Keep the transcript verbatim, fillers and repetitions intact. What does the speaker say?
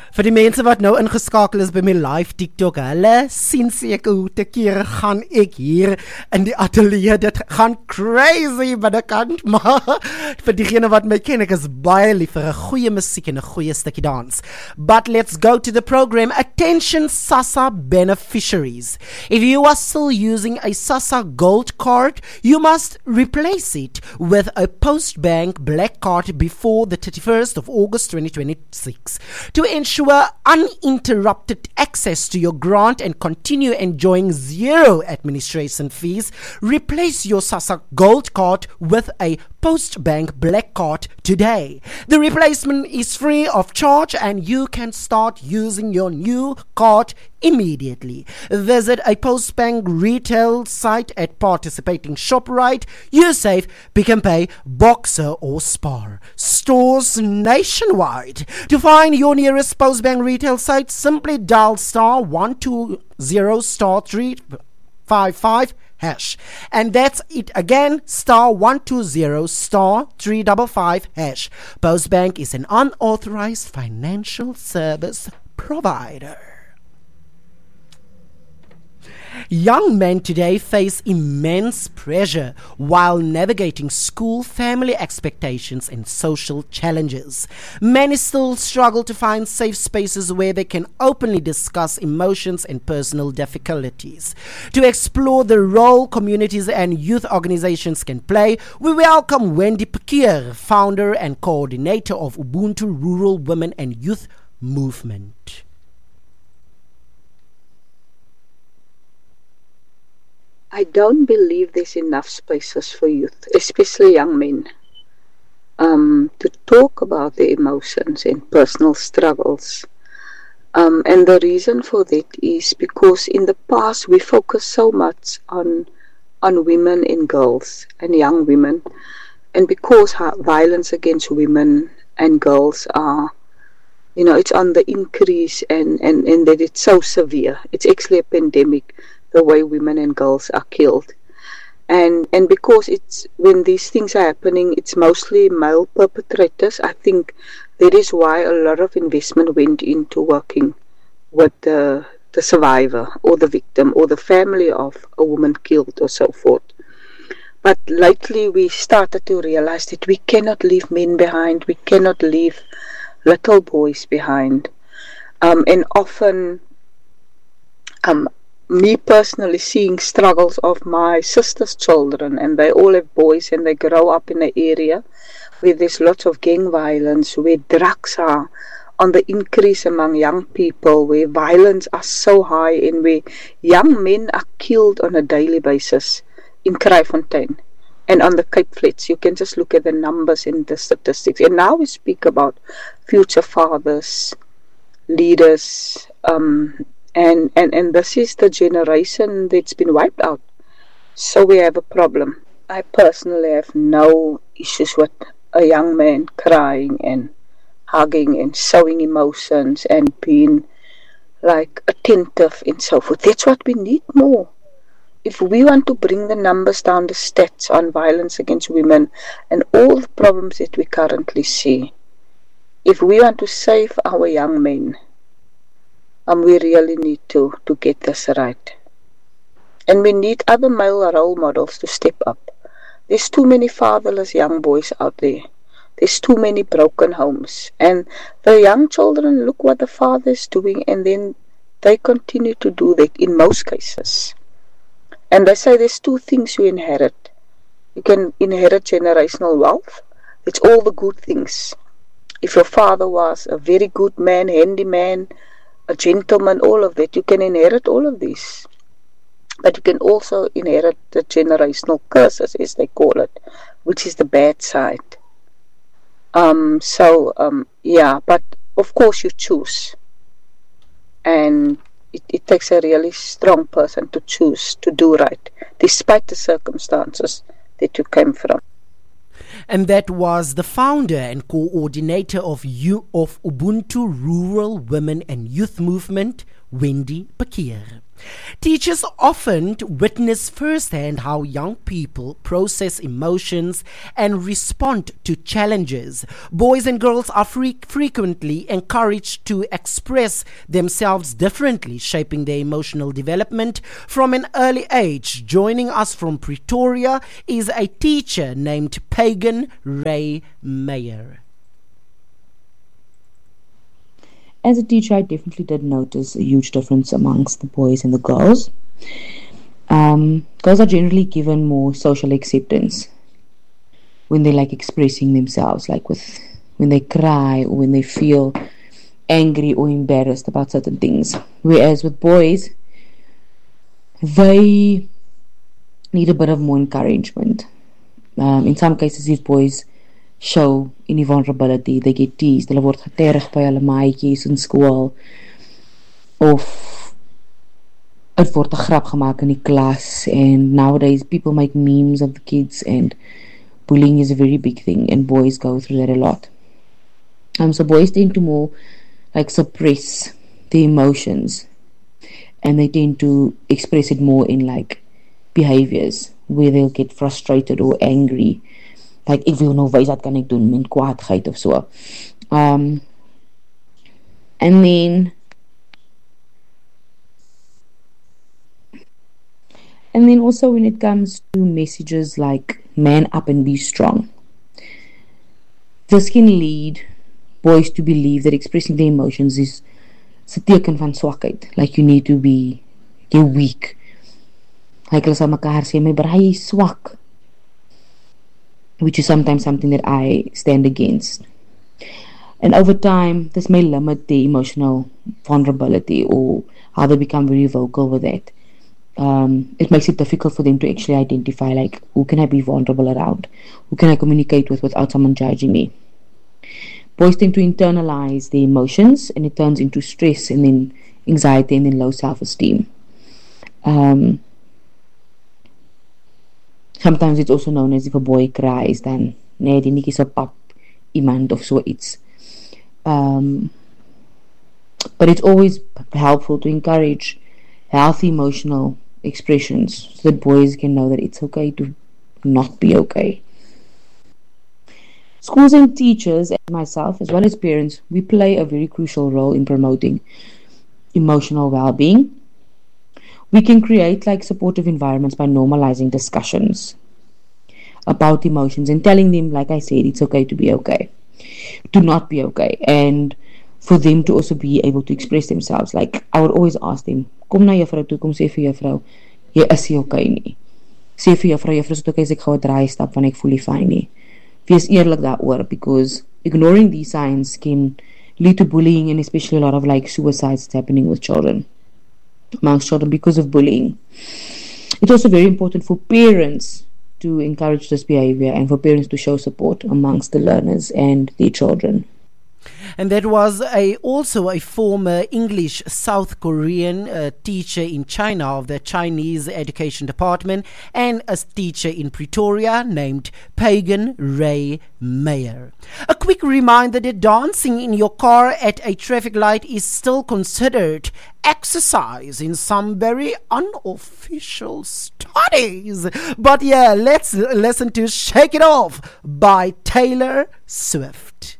Vir die mense wat nou ingeskakel is by my live TikTok, hulle sien seker hoe te kere gaan ek hier in die atelier. Dit gaan crazy binnekant, maar vir diegene wat my ken, ek is baie lief vir 'n goeie musiek en 'n goeie stukkie dans. But let's go to the program. Attention SASSA beneficiaries. If you are still using a SASSA Gold card, you must replace it with a Postbank Black card before the thirty-first of August twenty twenty-six. To ensure uninterrupted access to your grant and continue enjoying zero administration fees, replace your SASSA Gold card with a Postbank Black card today. The replacement is free of charge and you can start using your new card immediately. Visit a Postbank retail site at participating ShopRite, USafe, Pick n Pay, Boxer or Spar stores nationwide. To find your nearest Postbank retail site, simply dial star one two zero star three five five hash. And that's it again, star one two zero star three five five hash. Postbank is an unauthorized financial service provider. Young men today face immense pressure while navigating school, family expectations, and social challenges. Many still struggle to find safe spaces where they can openly discuss emotions and personal difficulties. To explore the role communities and youth organizations can play, we welcome Wendy Pekier, founder and coordinator of Ubuntu Rural Women and Youth Movement. I don't believe there's enough spaces for youth, especially young men, um, to talk about their emotions and personal struggles. Um, and the reason for that is because in the past we focused so much on on women and girls and young women, and because violence against women and girls are, you know, it's on the increase and, and, and that it's so severe. It's actually a pandemic, the way women and girls are killed. And and because it's when these things are happening, it's mostly male perpetrators. I think that is why a lot of investment went into working with the, the survivor or the victim or the family of a woman killed or so forth. But lately we started to realize that we cannot leave men behind, we cannot leave little boys behind. Um, and often um me personally seeing struggles of my sister's children, and they all have boys and they grow up in an area where there's lots of gang violence, where drugs are on the increase among young people, where violence are so high and where young men are killed on a daily basis in Kraaifontein and on the Cape Flats. You can just look at the numbers and the statistics. And now we speak about future fathers, leaders, um And, and, and this is the generation that's been wiped out. So we have a problem. I personally have no issues with a young man crying and hugging and showing emotions and being like attentive and so forth. That's what we need more. If we want to bring the numbers down, the stats on violence against women and all the problems that we currently see, if we want to save our young men, Um, we really need to, to get this right. And we need other male role models to step up. There's too many fatherless young boys out there. There's too many broken homes. And the young children look what the father is doing, and then they continue to do that in most cases. And they say there's two things you inherit. You can inherit generational wealth. It's all the good things. If your father was a very good man, handyman, a gentleman, all of that, you can inherit all of these. But you can also inherit the generational curses, as they call it, which is the bad side. Um, so, um, yeah, but of course you choose. And it, it takes a really strong person to choose to do right, despite the circumstances that you came from. And that was the founder and coordinator of, U- of Ubuntu Rural Women and Youth Movement, Wendy Bekeer. Teachers often witness firsthand how young people process emotions and respond to challenges. Boys and girls are fre- frequently encouraged to express themselves differently, shaping their emotional development from an early age. Joining us from Pretoria is a teacher named Pagan Ray Meyer. As a teacher, I definitely did notice a huge difference amongst the boys and the girls. Um, girls are generally given more social acceptance when they like expressing themselves, like with when they cry or when they feel angry or embarrassed about certain things. Whereas with boys, they need a bit of more encouragement. Um, in some cases, these boys show any vulnerability, they get teased, hulle word geterg by hulle maatjies in skool, of het word 'n grap gemaak in die klas, and nowadays people make memes of the kids, and bullying is a very big thing, and boys go through that a lot. Um, so boys tend to more like suppress their emotions, and they tend to express it more in like behaviors, where they'll get frustrated or angry. Like, ek wil nou wys wat kan ek doen met kwaadheid of so. Um, and then, and then also when it comes to messages like man up and be strong, this can lead boys to believe that expressing their emotions is 'n teken van swakheid. Like, you need to be, you're weak. Like, hulle sal mekaar sê, my braai is swak, which is sometimes something that I stand against. And over time, this may limit the emotional vulnerability, or how they become very vocal with that. Um, it makes it difficult for them to actually identify, like, who can I be vulnerable around? Who can I communicate with without someone judging me? Boys tend to internalize their emotions, and it turns into stress, and then anxiety, and then low self-esteem. Um, Sometimes it's also known as if a boy cries, dan nee, die netjie se pap iemand of so iets. Um, but it's always helpful to encourage healthy emotional expressions, so that boys can know that it's okay to not be okay. Schools and teachers, and myself, as well as parents, we play a very crucial role in promoting emotional well-being. We can create like supportive environments by normalizing discussions about emotions and telling them, like I said, it's okay to be okay, to not be okay, and for them to also be able to express themselves. Like, I would always ask them, kom na juffrou toe, kom sê vir juffrou, jy is nie okay nie. Sê vir juffrou, juffrou, is dit okay as ek gou 'n draai stap want ek voel nie fyn nie. Wees eerlik daaroor, because ignoring these signs can lead to bullying, and especially a lot of like suicides happening with children. Amongst children because of bullying. It's also very important for parents to encourage this behavior, and for parents to show support amongst the learners and their children. And that was a also a former English South Korean uh, teacher in China of the Chinese Education Department, and a teacher in Pretoria named Pagan Ray Meyer. A quick reminder that dancing in your car at a traffic light is still considered exercise in some very unofficial studies. But yeah, let's listen to Shake It Off by Taylor Swift.